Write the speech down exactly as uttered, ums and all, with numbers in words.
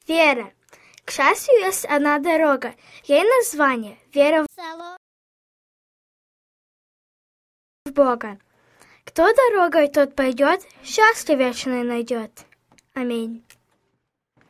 Вера. К счастью, есть одна дорога. Ей название — вера в Бога. Кто дорогой тот пойдет, счастье вечное найдет. Аминь.